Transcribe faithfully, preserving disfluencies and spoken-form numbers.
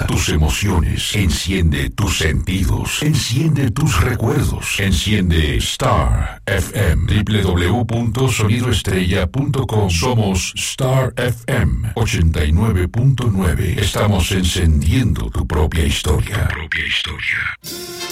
tus emociones, enciende tus sentidos, enciende tus recuerdos, enciende Star F M, doble u doble u doble u punto sonido estrella punto com. Somos Star F M ochenta y nueve punto nueve. Estamos encendiendo tu propia historia. Tu propia historia.